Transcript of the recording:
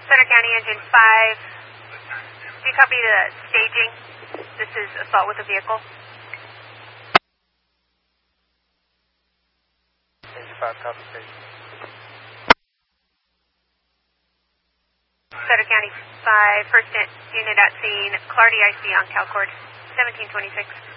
Center County Engine 5. Do you copy the staging? This is assault with a vehicle. Engine 5, copy staging. Center County 5, first unit at scene, Clardy IC on CalCord, 1726.